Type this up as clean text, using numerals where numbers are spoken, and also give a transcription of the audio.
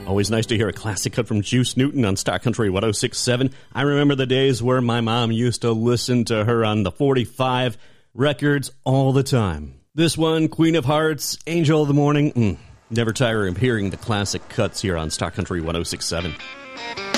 Always nice to hear a classic cut from Juice Newton on Star Country 106.7. I remember the days where my mom used to listen to her on the 45 records all the time. This one, Queen of Hearts, Angel of the Morning. Never tire of hearing the classic cuts here on Star Country 106.7.